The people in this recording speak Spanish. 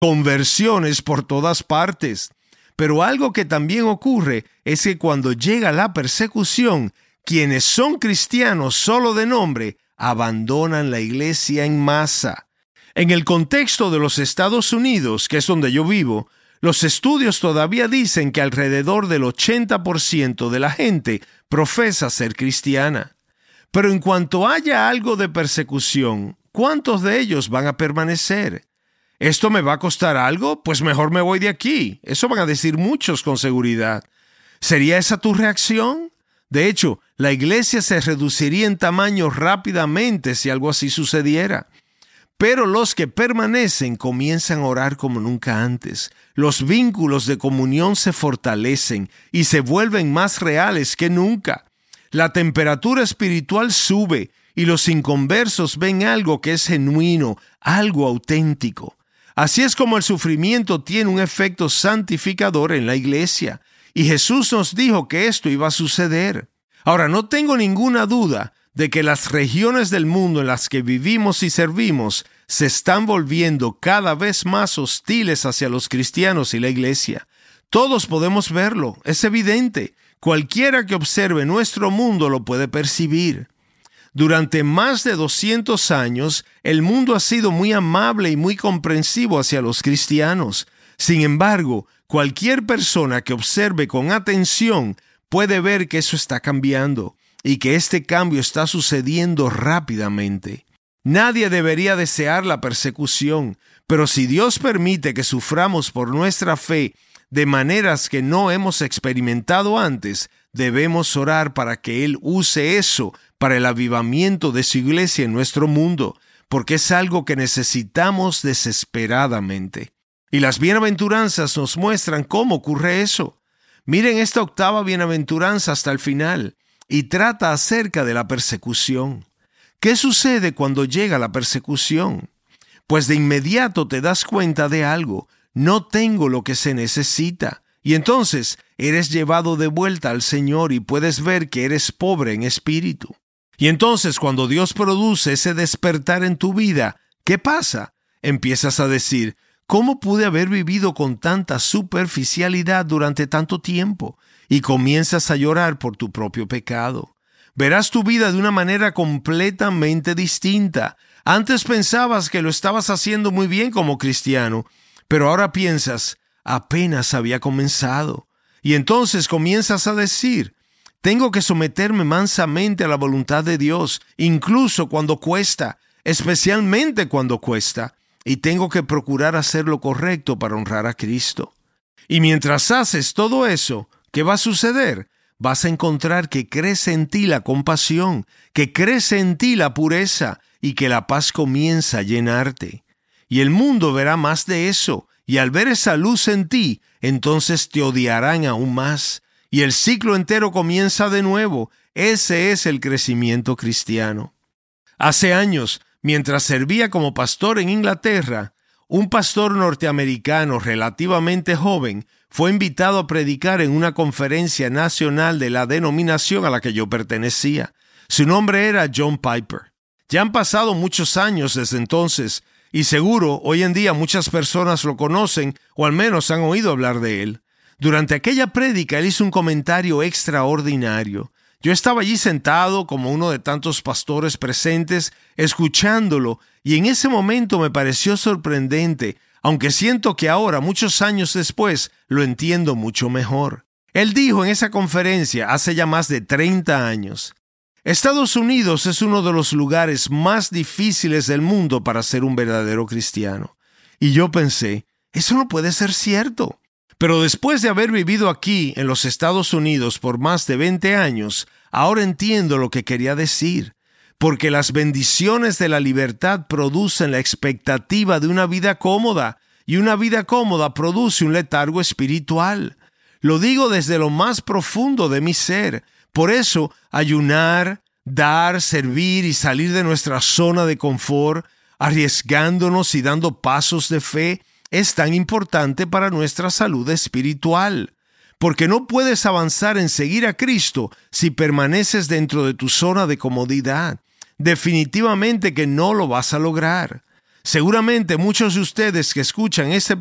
conversiones por todas partes. Pero algo que también ocurre es que cuando llega la persecución, quienes son cristianos solo de nombre abandonan la iglesia en masa. En el contexto de los Estados Unidos, que es donde yo vivo, los estudios todavía dicen que alrededor del 80% de la gente profesa ser cristiana. Pero en cuanto haya algo de persecución, ¿cuántos de ellos van a permanecer? ¿Esto me va a costar algo? Pues mejor me voy de aquí. Eso van a decir muchos con seguridad. ¿Sería esa tu reacción? De hecho, la iglesia se reduciría en tamaño rápidamente si algo así sucediera. Pero los que permanecen comienzan a orar como nunca antes. Los vínculos de comunión se fortalecen y se vuelven más reales que nunca. La temperatura espiritual sube y los inconversos ven algo que es genuino, algo auténtico. Así es como el sufrimiento tiene un efecto santificador en la iglesia. Y Jesús nos dijo que esto iba a suceder. Ahora, no tengo ninguna duda de que las regiones del mundo en las que vivimos y servimos se están volviendo cada vez más hostiles hacia los cristianos y la iglesia. Todos podemos verlo, es evidente. Cualquiera que observe nuestro mundo lo puede percibir. Durante más de 200 años, el mundo ha sido muy amable y muy comprensivo hacia los cristianos. Sin embargo, cualquier persona que observe con atención puede ver que eso está cambiando y que este cambio está sucediendo rápidamente. Nadie debería desear la persecución, pero si Dios permite que suframos por nuestra fe de maneras que no hemos experimentado antes, debemos orar para que Él use eso para el avivamiento de su iglesia en nuestro mundo, porque es algo que necesitamos desesperadamente. Y las bienaventuranzas nos muestran cómo ocurre eso. Miren esta octava bienaventuranza hasta el final, y trata acerca de la persecución. ¿Qué sucede cuando llega la persecución? Pues de inmediato te das cuenta de algo. No tengo lo que se necesita. Y entonces eres llevado de vuelta al Señor y puedes ver que eres pobre en espíritu. Y entonces cuando Dios produce ese despertar en tu vida, ¿qué pasa? Empiezas a decir, ¿cómo pude haber vivido con tanta superficialidad durante tanto tiempo? Y comienzas a llorar por tu propio pecado. Verás tu vida de una manera completamente distinta. Antes pensabas que lo estabas haciendo muy bien como cristiano, pero ahora piensas, apenas había comenzado. Y entonces comienzas a decir, tengo que someterme mansamente a la voluntad de Dios, incluso cuando cuesta, especialmente cuando cuesta, y tengo que procurar hacer lo correcto para honrar a Cristo. Y mientras haces todo eso, ¿qué va a suceder? Vas a encontrar que crece en ti la compasión, que crece en ti la pureza y que la paz comienza a llenarte. Y el mundo verá más de eso, y al ver esa luz en ti, entonces te odiarán aún más. Y el ciclo entero comienza de nuevo. Ese es el crecimiento cristiano. Hace años, mientras servía como pastor en Inglaterra, un pastor norteamericano relativamente joven fue invitado a predicar en una conferencia nacional de la denominación a la que yo pertenecía. Su nombre era John Piper. Ya han pasado muchos años desde entonces, y seguro hoy en día muchas personas lo conocen o al menos han oído hablar de él. Durante aquella prédica él hizo un comentario extraordinario. Yo estaba allí sentado como uno de tantos pastores presentes, escuchándolo, y en ese momento me pareció sorprendente, aunque siento que ahora, muchos años después, lo entiendo mucho mejor. Él dijo en esa conferencia, hace ya más de 30 años, Estados Unidos es uno de los lugares más difíciles del mundo para ser un verdadero cristiano. Y yo pensé, eso no puede ser cierto. Pero después de haber vivido aquí en los Estados Unidos por más de 20 años, ahora entiendo lo que quería decir. Porque las bendiciones de la libertad producen la expectativa de una vida cómoda, y una vida cómoda produce un letargo espiritual. Lo digo desde lo más profundo de mi ser. Por eso, ayunar, dar, servir y salir de nuestra zona de confort, arriesgándonos y dando pasos de fe, es tan importante para nuestra salud espiritual. Porque no puedes avanzar en seguir a Cristo si permaneces dentro de tu zona de comodidad. Definitivamente que no lo vas a lograr. Seguramente muchos de ustedes que escuchan este